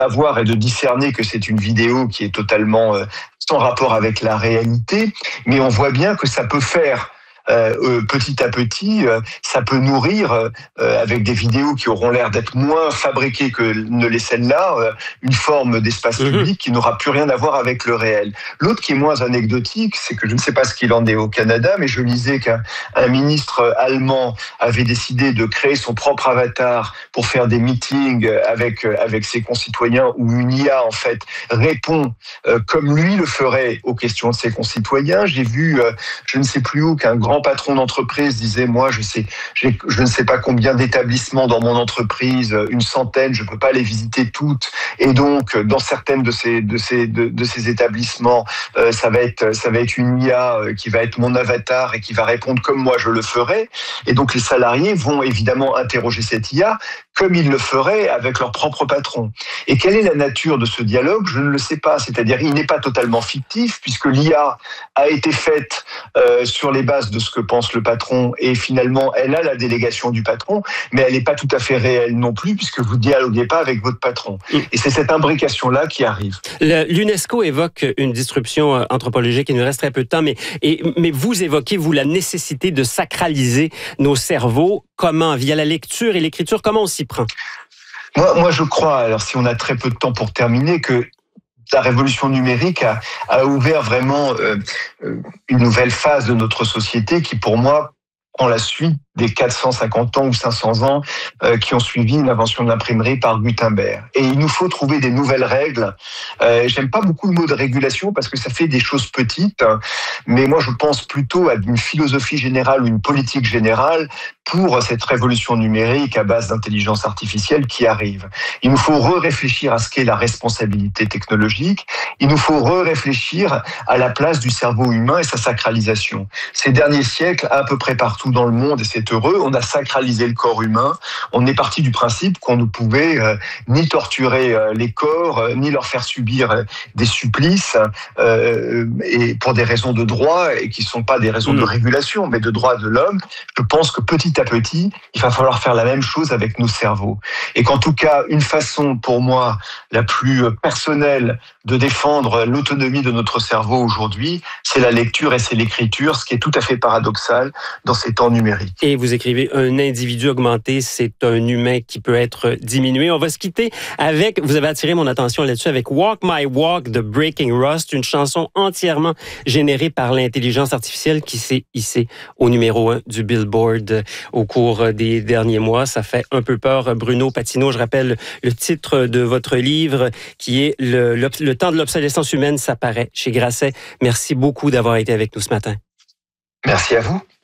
savoir et de discerner que c'est une vidéo qui est totalement sans rapport avec la réalité, mais on voit bien que ça peut faire petit à petit, ça peut nourrir avec des vidéos qui auront l'air d'être moins fabriquées que ne l'est celle-là, une forme d'espace public qui n'aura plus rien à voir avec le réel. L'autre qui est moins anecdotique, c'est que je ne sais pas ce qu'il en est au Canada, mais je lisais qu'un ministre allemand avait décidé de créer son propre avatar pour faire des meetings avec ses concitoyens, où une IA en fait répond comme lui le ferait aux questions de ses concitoyens. J'ai vu, je ne sais plus où, qu'un grand patron d'entreprise disait, moi, je ne sais pas combien d'établissements dans mon entreprise, une centaine, je peux pas les visiter toutes. Et donc, dans certaines de ces établissements, ça va être une IA qui va être mon avatar et qui va répondre comme moi je le ferais. Et donc, les salariés vont évidemment interroger cette IA comme ils le feraient avec leur propre patron. Et quelle est la nature de ce dialogue? Je ne le sais pas. C'est-à-dire, il n'est pas totalement fictif, puisque l'IA a été faite sur les bases de ce que pense le patron, et finalement, elle a la délégation du patron, mais elle n'est pas tout à fait réelle non plus, puisque vous ne dialoguez pas avec votre patron. Et c'est cette imbrication-là qui arrive. L'UNESCO évoque une disruption anthropologique. Il nous reste très peu de temps, mais vous évoquez, vous, la nécessité de sacraliser nos cerveaux. Comment? Via la lecture et l'écriture, comment on s'y prend? Moi, je crois, alors si on a très peu de temps pour terminer, que la révolution numérique a ouvert vraiment une nouvelle phase de notre société qui, pour moi, prend la suite des 450 ans ou 500 ans qui ont suivi l'invention de l'imprimerie par Gutenberg. Et il nous faut trouver des nouvelles règles. J'aime pas beaucoup le mot de régulation parce que ça fait des choses petites, mais moi je pense plutôt à une philosophie générale ou une politique générale pour cette révolution numérique à base d'intelligence artificielle qui arrive. Il nous faut réfléchir à ce qu'est la responsabilité technologique. Il nous faut réfléchir à la place du cerveau humain et sa sacralisation. Ces derniers siècles, à peu près partout dans le monde, et c'est heureux, on a sacralisé le corps humain. On est parti du principe qu'on ne pouvait ni torturer les corps, ni leur faire subir des supplices, et pour des raisons de droit, et qui ne sont pas des raisons de régulation, mais de droit de l'homme. Je pense que petit à petit, il va falloir faire la même chose avec nos cerveaux. Et qu'en tout cas, une façon, pour moi, la plus personnelle de défendre l'autonomie de notre cerveau aujourd'hui, c'est la lecture et c'est l'écriture, ce qui est tout à fait paradoxal dans ces temps numériques. Et vous écrivez, un individu augmenté, c'est un humain qui peut être diminué. On va se quitter avec, vous avez attiré mon attention là-dessus, avec Walk My Walk de Breaking Rust, une chanson entièrement générée par l'intelligence artificielle qui s'est hissée au numéro 1 du Billboard au cours des derniers mois. Ça fait un peu peur. Bruno Patino, je rappelle le titre de votre livre qui est Le temps de l'obsolescence humaine, ça paraît chez Grasset. Merci beaucoup d'avoir été avec nous ce matin. Merci à vous.